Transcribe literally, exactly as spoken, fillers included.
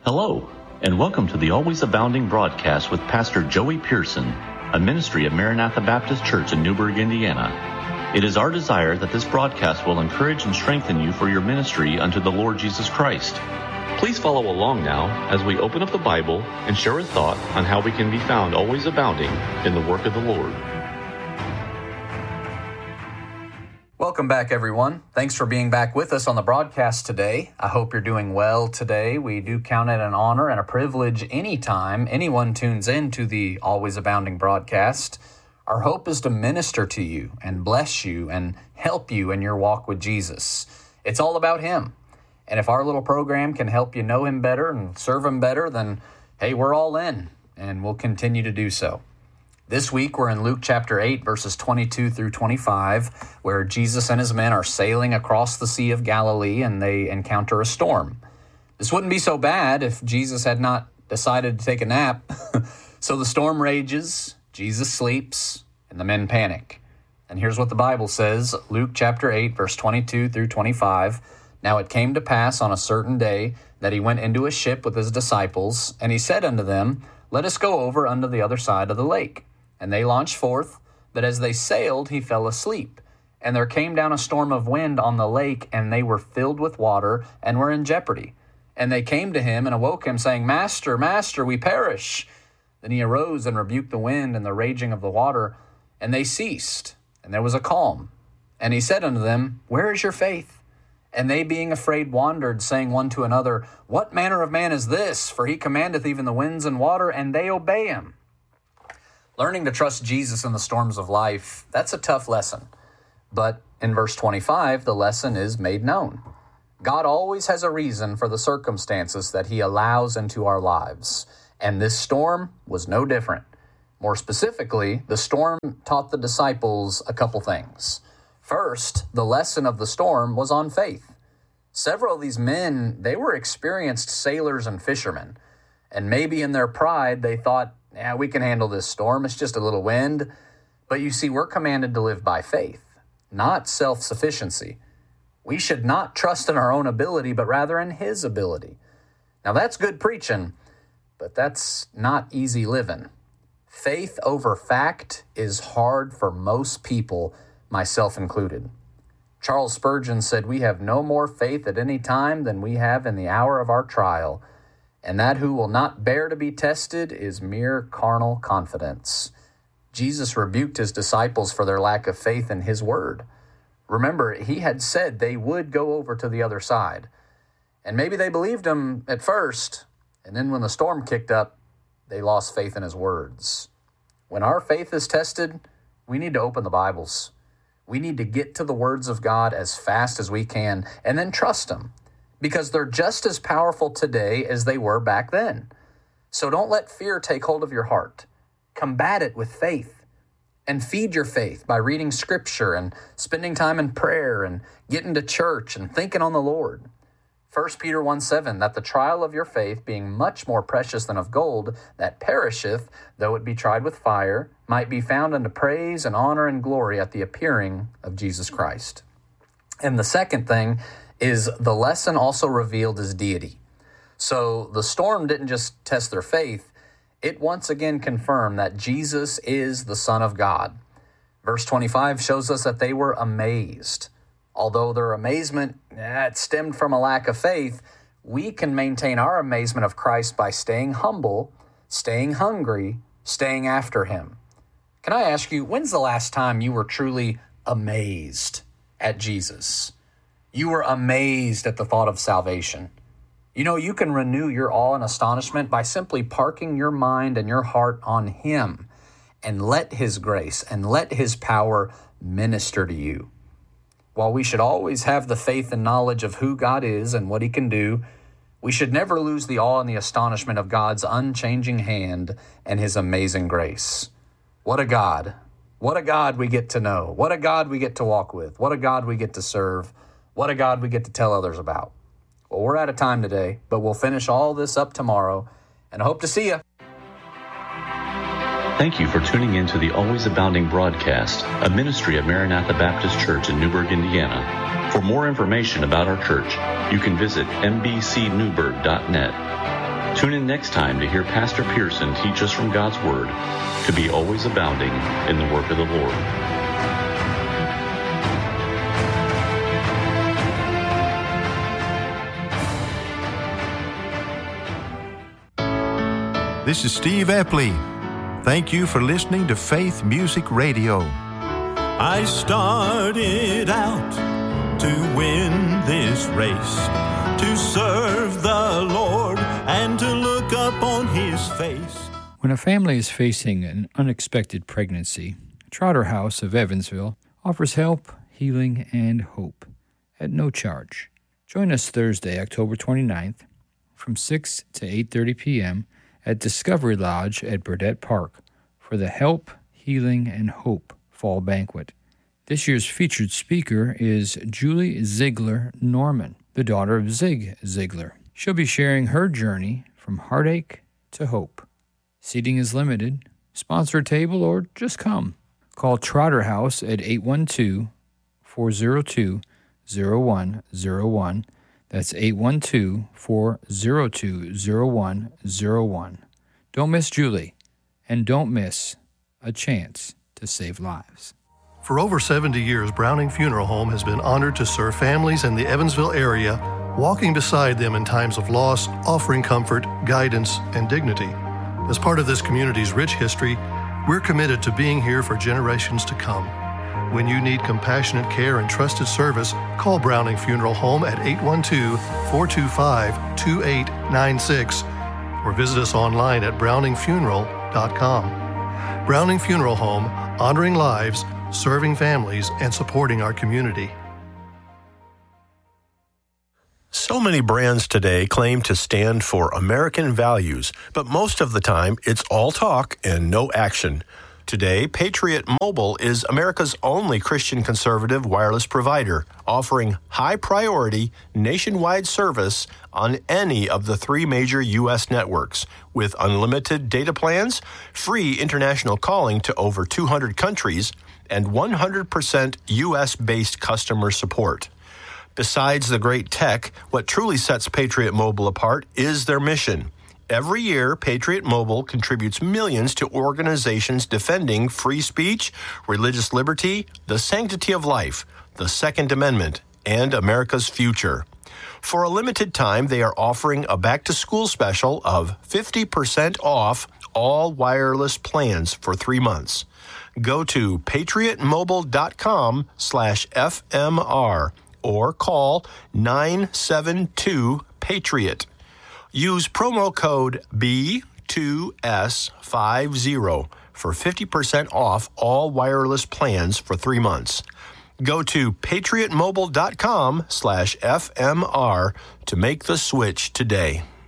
Hello, and welcome to the Always Abounding broadcast with Pastor Joey Pearson, a ministry of Maranatha Baptist Church in Newburgh, Indiana. It is our desire that this broadcast will encourage and strengthen you for your ministry unto the Lord Jesus Christ. Please follow along now as we open up the Bible and share a thought on how we can be found always abounding in the work of the Lord. Welcome back, everyone. Thanks for being back with us on the broadcast today. I hope you're doing well today. We do count it an honor and a privilege anytime anyone tunes in to the Always Abounding broadcast. Our hope is to minister to you and bless you and help you in your walk with Jesus. It's all about Him. And if our little program can help you know Him better and serve Him better, then hey, we're all in, and we'll continue to do so. This week, we're in Luke chapter eight, verses twenty-two through twenty-five, where Jesus and his men are sailing across the Sea of Galilee, and they encounter a storm. This wouldn't be so bad if Jesus had not decided to take a nap. So the storm rages, Jesus sleeps, and the men panic. And here's what the Bible says, Luke chapter eight, verse twenty-two through twenty-five. Now it came to pass on a certain day that he went into a ship with his disciples, and he said unto them, Let us go over unto the other side of the lake. And they launched forth, but as they sailed, he fell asleep. And there came down a storm of wind on the lake, and they were filled with water, and were in jeopardy. And they came to him and awoke him, saying, Master, Master, we perish. Then he arose and rebuked the wind and the raging of the water, and they ceased, and there was a calm. And he said unto them, Where is your faith? And they, being afraid, wandered, saying one to another, What manner of man is this? For he commandeth even the winds and water, and they obey him. Learning to trust Jesus in the storms of life, that's a tough lesson. But in verse twenty-five, the lesson is made known. God always has a reason for the circumstances that he allows into our lives. And this storm was no different. More specifically, the storm taught the disciples a couple things. First, the lesson of the storm was on faith. Several of these men, they were experienced sailors and fishermen. And maybe in their pride, they thought, yeah, we can handle this storm. It's just a little wind. But you see, we're commanded to live by faith, not self-sufficiency. We should not trust in our own ability, but rather in His ability. Now, that's good preaching, but that's not easy living. Faith over fact is hard for most people, myself included. Charles Spurgeon said, We have no more faith at any time than we have in the hour of our trial. And that who will not bear to be tested is mere carnal confidence. Jesus rebuked his disciples for their lack of faith in his word. Remember, he had said they would go over to the other side. And maybe they believed him at first, and then when the storm kicked up, they lost faith in his words. When our faith is tested, we need to open the Bibles. We need to get to the words of God as fast as we can, and then trust Him. Because they're just as powerful today as they were back then. So don't let fear take hold of your heart. Combat it with faith. And feed your faith by reading Scripture and spending time in prayer and getting to church and thinking on the Lord. First Peter one seven, that the trial of your faith, being much more precious than of gold, that perisheth, though it be tried with fire, might be found unto praise and honor and glory at the appearing of Jesus Christ. And the second thing is the lesson also revealed His deity. So the storm didn't just test their faith, it once again confirmed that Jesus is the Son of God. Verse twenty-five shows us that they were amazed. Although their amazement eh, it stemmed from a lack of faith, we can maintain our amazement of Christ by staying humble, staying hungry, staying after Him. Can I ask you, when's the last time you were truly amazed at Jesus? You were amazed at the thought of salvation. You know, you can renew your awe and astonishment by simply parking your mind and your heart on Him and let His grace and let His power minister to you. While we should always have the faith and knowledge of who God is and what He can do, we should never lose the awe and the astonishment of God's unchanging hand and His amazing grace. What a God. What a God we get to know. What a God we get to walk with. What a God we get to serve. What a God we get to tell others about. Well, we're out of time today, but we'll finish all this up tomorrow, and I hope to see you. Thank you for tuning in to the Always Abounding broadcast, a ministry of Maranatha Baptist Church in Newburgh, Indiana. For more information about our church, you can visit m b c newburgh dot net. Tune in next time to hear Pastor Pearson teach us from God's Word to be always abounding in the work of the Lord. This is Steve Epley. Thank you for listening to Faith Music Radio. I started out to win this race, to serve the Lord and to look up on His face. When a family is facing an unexpected pregnancy, Trotter House of Evansville offers help, healing, and hope at no charge. Join us Thursday, October twenty-ninth from six to eight thirty p.m. at Discovery Lodge at Burdett Park for the Help, Healing, and Hope Fall Banquet. This year's featured speaker is Julie Ziegler Norman, the daughter of Zig Ziglar. She'll be sharing her journey from heartache to hope. Seating is limited. Sponsor a table or just come. Call Trotter House at eight one two, four zero two, zero one zero one. That's eight one two, four zero two, zero one zero one. Don't miss Julie, and don't miss a chance to save lives. For over seventy years, Browning Funeral Home has been honored to serve families in the Evansville area, walking beside them in times of loss, offering comfort, guidance, and dignity. As part of this community's rich history, we're committed to being here for generations to come. When you need compassionate care and trusted service, call Browning Funeral Home at eight one two, four two five, two eight nine six or visit us online at browning funeral dot com. Browning Funeral Home, honoring lives, serving families, and supporting our community. So many brands today claim to stand for American values, but most of the time it's all talk and no action. Today, Patriot Mobile is America's only Christian conservative wireless provider, offering high-priority, nationwide service on any of the three major U S networks, with unlimited data plans, free international calling to over two hundred countries, and one hundred percent U S-based customer support. Besides the great tech, what truly sets Patriot Mobile apart is their mission. Every year, Patriot Mobile contributes millions to organizations defending free speech, religious liberty, the sanctity of life, the Second Amendment, and America's future. For a limited time, they are offering a back-to-school special of fifty percent off all wireless plans for three months. Go to patriot mobile dot com slash F M R or call nine seven two PATRIOT. Use promo code B two S fifty for fifty percent off all wireless plans for three months. Go to patriot mobile dot com slash F M R to make the switch today.